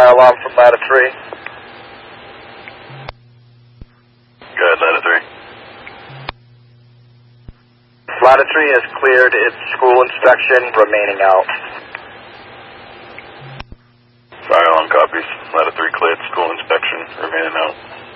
fire alarm from ladder 3. Go ahead, ladder 3. Ladder 3 has cleared its school inspection, remaining out. Fire alarm copies. Ladder 3 cleared school inspection, remaining out.